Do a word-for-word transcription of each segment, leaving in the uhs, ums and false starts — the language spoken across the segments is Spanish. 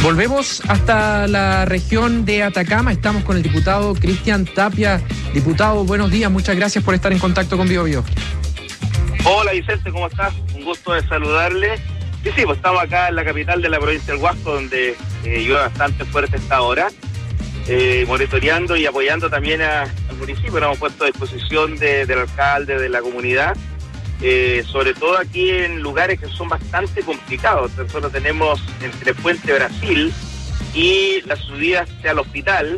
Volvemos hasta la región de Atacama. Estamos con el diputado Cristian Tapia. Diputado, buenos días. Muchas gracias por estar en contacto con BioBio. Hola Vicente, ¿cómo estás? Un gusto de saludarle. Sí, sí, pues estamos acá en la capital de la provincia del Huasco, donde eh, llueve bastante fuerte esta hora, eh, monitoreando y apoyando también a, al municipio. Nos hemos puesto a disposición de, del alcalde, de la comunidad, eh, sobre todo aquí en lugares que son bastante complicados. Nosotros tenemos entre Puente Brasil y la subida hacia el hospital,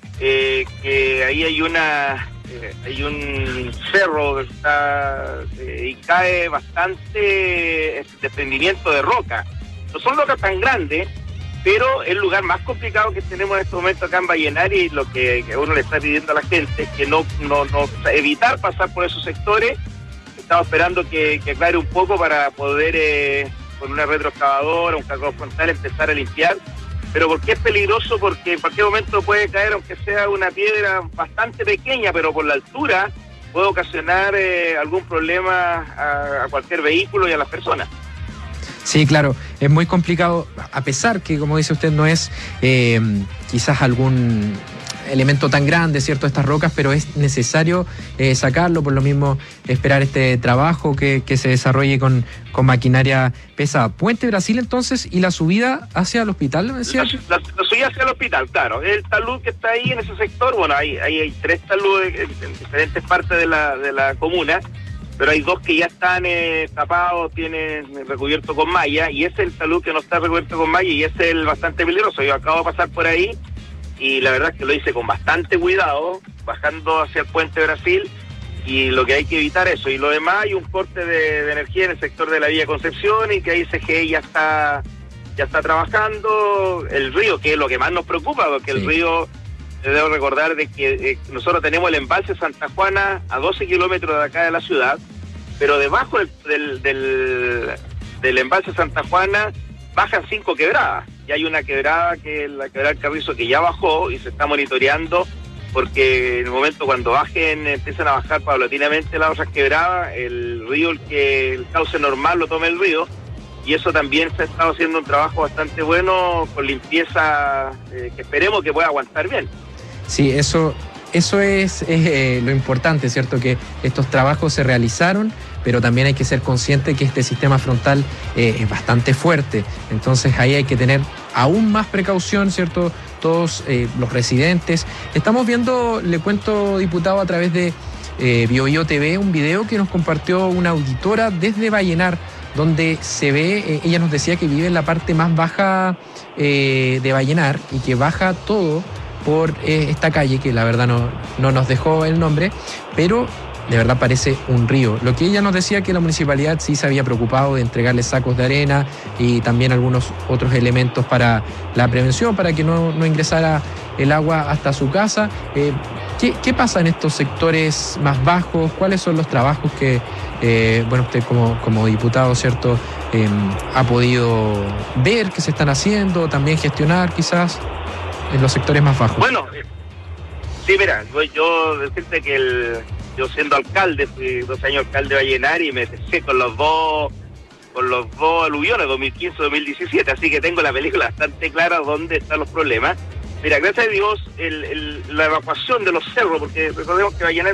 eh, que ahí hay una... Eh, hay un cerro que está eh, y cae bastante desprendimiento de roca. No son rocas tan grandes, pero el lugar más complicado que tenemos en este momento acá en Vallenar, y lo que, que uno le está pidiendo a la gente es que no, no, no evitar pasar por esos sectores. Estamos esperando que, que aclare un poco para poder eh, con una retroexcavadora, un cargador frontal, empezar a limpiar. Pero ¿por qué es peligroso? Porque en cualquier momento puede caer, aunque sea una piedra bastante pequeña, pero por la altura puede ocasionar eh, algún problema a, a cualquier vehículo y a las personas. Sí, claro, es muy complicado, a pesar que, como dice usted, no es eh, quizás algún elemento tan grande, ¿cierto?, estas rocas, pero es necesario eh, sacarlo, por lo mismo esperar este trabajo que, que se desarrolle con, con maquinaria pesada. Puente Brasil, entonces, y la subida hacia el hospital, ¿me decía? La, la, la subida hacia el hospital, claro. El talud que está ahí en ese sector, bueno, hay, hay, hay tres taludes en, en diferentes partes de la, de la comuna, pero hay dos que ya están eh, tapados, tienen recubierto con malla, y ese es el talud que no está recubierto con malla, y ese es el bastante peligroso. Yo acabo de pasar por ahí, y la verdad es que lo hice con bastante cuidado, bajando hacia el Puente Brasil, y lo que hay que evitar eso. Y lo demás, hay un corte de, de energía en el sector de la Villa Concepción, y que ahí C G E ya está ya está trabajando. El río, que es lo que más nos preocupa, porque sí. El río, debo recordar de que eh, nosotros tenemos el embalse Santa Juana a doce kilómetros de acá de la ciudad, pero debajo del, del, del, del embalse Santa Juana bajan cinco quebradas. Y hay una quebrada, que es la quebrada del Carrizo, que ya bajó y se está monitoreando, porque en el momento cuando bajen, empiezan a bajar paulatinamente las otras quebradas, el río, el que el cauce normal lo toma el río, y eso también se ha estado haciendo un trabajo bastante bueno con limpieza, eh, que esperemos que pueda aguantar bien. Sí, eso, eso es, es eh, lo importante, ¿cierto? Que estos trabajos se realizaron, pero también hay que ser consciente que este sistema frontal eh, es bastante fuerte. Entonces ahí hay que tener aún más precaución, ¿cierto? Todos eh, los residentes. Estamos viendo, le cuento, diputado, a través de eh, BioBio T V, un video que nos compartió una auditora desde Vallenar, donde se ve, eh, ella nos decía que vive en la parte más baja eh, de Vallenar y que baja todo por eh, esta calle, que la verdad no, no nos dejó el nombre, pero de verdad parece un río. Lo que ella nos decía, que la municipalidad sí se había preocupado de entregarle sacos de arena y también algunos otros elementos para la prevención, para que no, no ingresara el agua hasta su casa. Eh, ¿qué, ¿Qué pasa en estos sectores más bajos? ¿Cuáles son los trabajos que, eh, bueno, usted como, como diputado, ¿cierto?, eh, ha podido ver que se están haciendo, también gestionar quizás en los sectores más bajos? Bueno, sí, mira, yo decirte que el... Yo siendo alcalde, fui doce años alcalde de Vallenar y me pesé con los dos con los dos aluviones, dos mil quince y dos mil diecisiete, así que tengo la película bastante clara dónde están los problemas. Mira, gracias a Dios, el, el, la evacuación de los cerros, porque recordemos que Vallenar